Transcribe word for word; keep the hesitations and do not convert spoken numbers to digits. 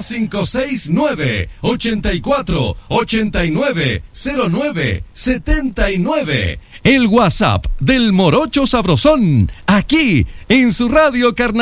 cinco seis nueve, ocho cuatro, ocho nueve, cero nueve, siete nueve. El WhatsApp del Morocho Sabrosón, aquí en su Radio Carnaval.